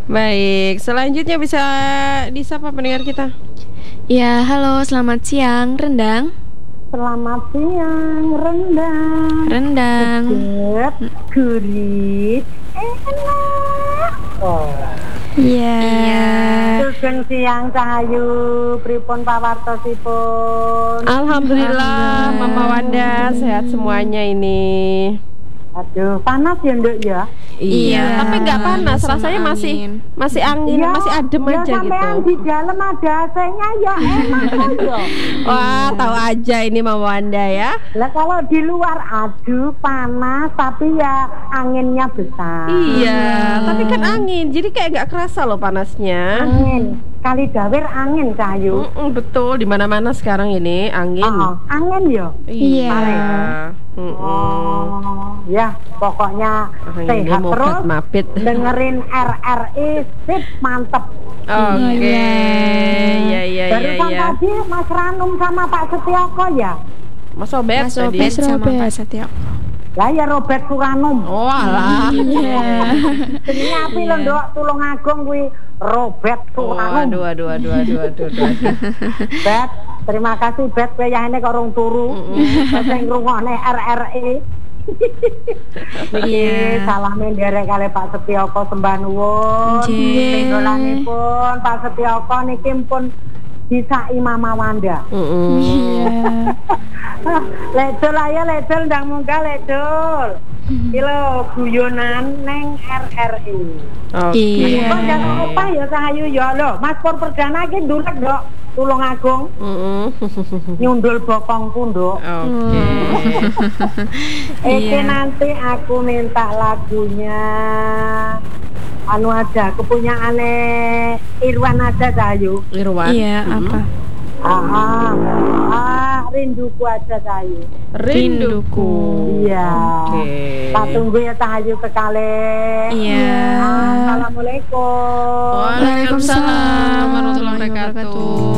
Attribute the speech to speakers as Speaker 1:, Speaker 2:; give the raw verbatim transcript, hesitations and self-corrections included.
Speaker 1: Baik, selanjutnya bisa disapa pendengar kita.
Speaker 2: Ya, halo, selamat siang, Rendang.
Speaker 3: Selamat siang, Rendang.
Speaker 2: Rendang.
Speaker 3: Sedap, gurih, enak. Oh.
Speaker 2: Iya.
Speaker 1: Iya.
Speaker 3: Sugeng siang Cahayu, pripun pawartosipun?
Speaker 1: Alhamdulillah, Mama Wanda sehat semuanya ini.
Speaker 3: Aduh, panas ya, Nduk ya?
Speaker 1: Iya, tapi nggak panas,
Speaker 2: sama
Speaker 1: rasanya masih
Speaker 2: angin.
Speaker 1: masih angin,
Speaker 3: Ya,
Speaker 1: masih adem
Speaker 3: ya,
Speaker 1: aja
Speaker 3: sampean
Speaker 1: gitu.
Speaker 3: di dalam ada A C-nya ya enak aja.
Speaker 1: Wah, tahu aja ini Mama Wanda ya.
Speaker 3: Lah kalau di luar aduh panas tapi ya anginnya besar.
Speaker 1: Iya, tapi kan angin, jadi kayak nggak kerasa loh panasnya.
Speaker 3: Angin, kali dawir angin Cahayu.
Speaker 1: Mm-mm, betul, di mana-mana sekarang ini angin.
Speaker 3: Oh, angin ya.
Speaker 2: Iya.
Speaker 1: Mm-mm.
Speaker 3: Oh, ya pokoknya
Speaker 1: Ah, ini
Speaker 3: sehat
Speaker 1: mau
Speaker 3: terus.
Speaker 1: mapit.
Speaker 3: Dengerin R R I sip mantep.
Speaker 1: Oke,
Speaker 2: Iya.
Speaker 1: ya ya ya
Speaker 3: Barusan
Speaker 1: ya.
Speaker 3: tadi Mas Ranum sama Pak Setioko ya.
Speaker 1: Mas Obet
Speaker 2: Mas
Speaker 1: tadi.
Speaker 2: Obet sama
Speaker 4: Robert.
Speaker 2: Pak Setio.
Speaker 3: Lah ya Robert Suranum.
Speaker 1: Oh alah.
Speaker 2: Iya.
Speaker 3: Jenenge api lho Nduk, Tulungagung kuwi Robert
Speaker 1: Oh,
Speaker 3: Suranum.
Speaker 1: aduh aduh aduh aduh aduh. aduh.
Speaker 3: Bet, terima kasih Bet kowe yahene kok rung turu. Sing ngrungokne R R I. Niki
Speaker 2: Iya.
Speaker 3: salame nderek kali Pak Setioko sembah nuwun.
Speaker 2: Nggih.
Speaker 3: Tinggolanipun Pak Setioko niki pun disaki Mama Wanda.
Speaker 1: Mm-mm.
Speaker 2: Iya.
Speaker 3: Ledol ayo ledol ndang munggah ledol. Iki lho guyonan neng R R I.
Speaker 1: Oke.
Speaker 2: Iya.
Speaker 3: Kok jangan opah ya Cahayu ya lho. Mas Pur Perdana iki ndulek nduk Tulungagung
Speaker 1: Mm-mm.
Speaker 3: nyundul bokongku nduk.
Speaker 1: Oke.
Speaker 3: Iki
Speaker 2: Iya.
Speaker 3: nanti aku minta lagunya anu aja kepunyaane Irwan aja Cahayu.
Speaker 1: Irwan.
Speaker 2: Iya,
Speaker 1: Mm-mm.
Speaker 2: apa?
Speaker 3: Ah, ah, rinduku aja Cahayu.
Speaker 1: Rinduku.
Speaker 3: Iya.
Speaker 1: Oke.
Speaker 3: Tak tunggu ya Cahayu kekalih.
Speaker 2: Iya.
Speaker 3: Assalamualaikum.
Speaker 1: Waalaikumsalam warahmatullahi wabarakatuh.